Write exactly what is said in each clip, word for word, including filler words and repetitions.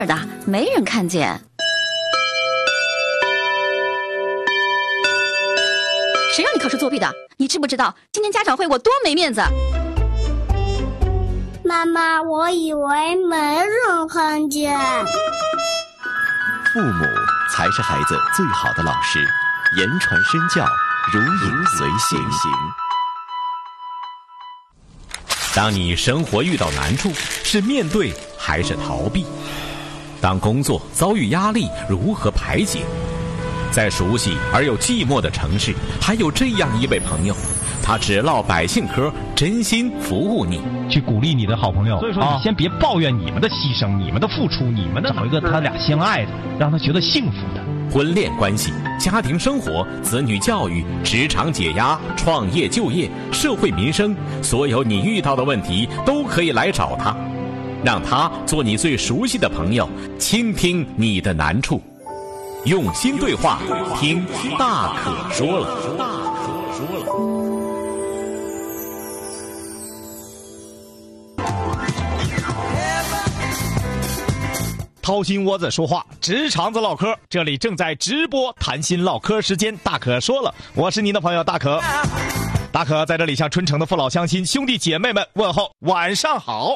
的，没人看见。谁让你考试作弊的？你知不知道今天家长会我多没面子？ 妈妈，我以为没人看见。 父母才是孩子最好的老师，言传身教，如影随形。当你生活遇到难处，是面对还是逃避？当工作遭遇压力，如何排解？在熟悉而又寂寞的城市，还有这样一位朋友，他只唠百姓嗑，真心服务你， 去鼓励你的好朋友。所以说，你先别抱怨你们的牺牲、你们的付出、你们的找一个他俩相爱的，让他觉得幸福的。 婚恋关系、家庭生活、子女教育、职场解压、创业就业、社会民生，所有你遇到的问题都可以来找他，让他做你最熟悉的朋友，倾听你的难处，用心对话，听大可说了。大可说了。 掏心窝子说话，直肠子唠嗑，这里正在直播谈心唠嗑时间，大可说了，我是您的朋友大可。大可在这里向春城的父老乡亲、兄弟姐妹们问候晚上好。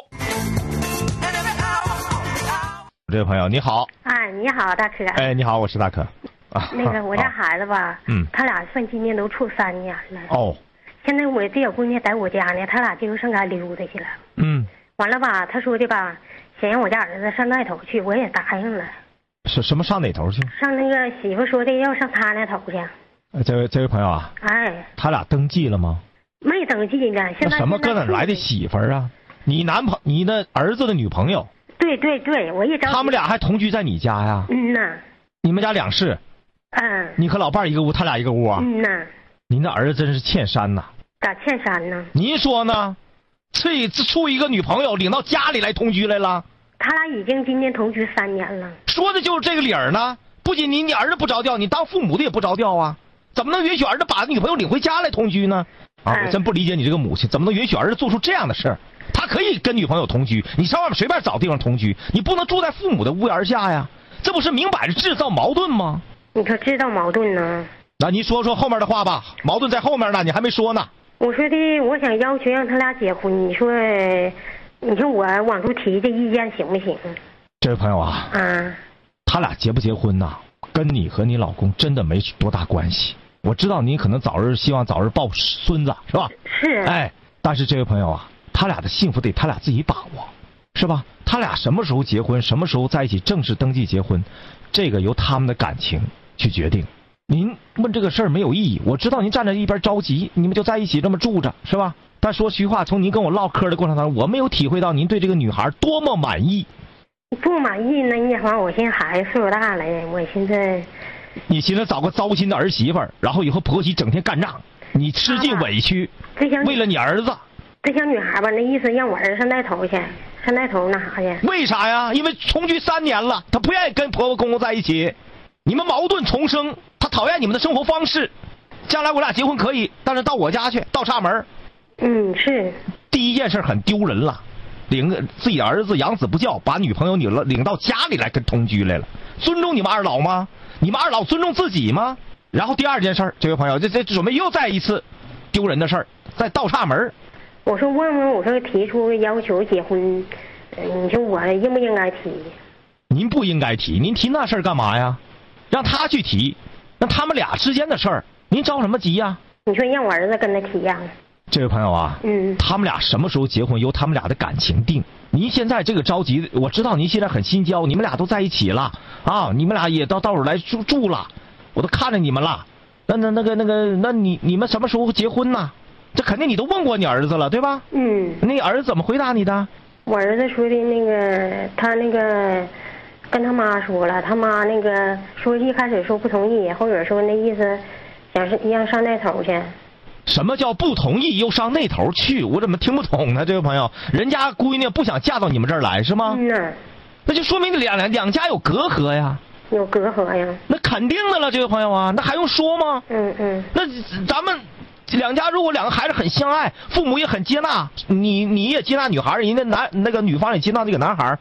这位朋友你好。 哎，你好大可。 哎，你好，我是大可。 啊、那个我家孩子吧，嗯，他俩算今年都处三年了。 哦。 现在我这小姑娘在我家呢，他俩就上家溜达去了。 嗯。完了吧，他说的吧，想让我家儿子上那头去，我也答应了。 是什么上哪头去？ 上那个媳妇说的要上他那头去。 呃，这位这位朋友啊， 哎， 他俩登记了吗？ 没登记呢。现在那什么搁哪来的媳妇儿啊？你男朋你的儿子的女朋友？ 对对对，我一着急。 他们俩还同居在你家呀？ 嗯呐。 你们家两室？ 嗯。 你和老伴儿一个屋，他俩一个屋啊？ 嗯呐。 您的儿子真是欠山呐！ 咋欠山呢？ 您说呢？这处一个女朋友领到家里来同居来了？ 他俩已经今年同居三年了。 说的就是这个理儿呢。不仅你你儿子不着调，你当父母的也不着调啊？怎么能允许儿子把女朋友领回家来同居呢？啊，我真不理解你这个母亲，怎么能允许儿子做出这样的事儿？他可以跟女朋友同居，你上外面随便找地方同居，你不能住在父母的屋檐下呀？这不是明摆着制造矛盾吗？ 你可制造矛盾呢？ 那你说说后面的话吧，矛盾在后面呢，你还没说呢。 我说的，我想要求让他俩结婚，你说，你说我往出提这意见行不行？ 这位朋友啊， 啊， 他俩结不结婚呐，跟你和你老公真的没多大关系。我知道你可能早日希望早日抱孙子，是吧？ 是。 哎，但是这位朋友啊，他俩的幸福得他俩自己把握，是吧？他俩什么时候结婚，什么时候在一起正式登记结婚，这个由他们的感情去决定。您问这个事儿没有意义，我知道您站在一边着急，你们就在一起这么住着，是吧？但说实话，从您跟我唠嗑的过程当中，我没有体会到您对这个女孩多么满意。 不满意呢？你好，我现在孩子岁数大了，我现在。 你寻思找个糟心的儿媳妇儿，然后以后婆媳整天干仗，你吃尽委屈，为了你儿子。 这小女孩吧，那意思让我儿子上那头去，上那头那啥去。 为啥呀？因为同居三年了，她不愿意跟婆婆公公在一起，你们矛盾重生，她讨厌你们的生活方式。将来我俩结婚可以，但是到我家去倒插门。 嗯，是。 第一件事很丢人了，领自己儿子养子不教，把女朋友领了领到家里来跟同居来了，尊重你们二老吗？你们二老尊重自己吗？然后第二件事，这位朋友，这这准备又再一次丢人的事儿，再倒插门。 我说问问，我说提出要求结婚，你说我应不应该提？ 您不应该提，您提那事儿干嘛呀？让他去提，那他们俩之间的事儿，您着什么急呀？ 你说让我儿子跟他提呀？ 这位朋友啊， 嗯， 他们俩什么时候结婚由他们俩的感情定。您现在这个着急，我知道您现在很心焦，你们俩都在一起了啊，你们俩也到到时候来住住了，我都看着你们了。那那那个那个，那你你们什么时候结婚呢？这肯定你都问过你儿子了，对吧？ 嗯。 那儿子怎么回答你的？ 我儿子说的那个，他那个跟他妈说了，他妈那个说一开始说不同意，后边说那意思想是让上那头去。 什么叫不同意又上那头去？我怎么听不懂呢？这位朋友，人家闺女不想嫁到你们这儿来是吗？ 嗯呐。 那就说明两两两家有隔阂呀。 有隔阂呀。 那肯定的了，这位朋友啊，那还用说吗？ 嗯嗯。 那咱们两家如果两个孩子很相爱，父母也很接纳，你你也接纳女孩，人家男那个女方也接纳这个男孩，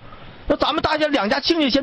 那咱们大家两家亲戚先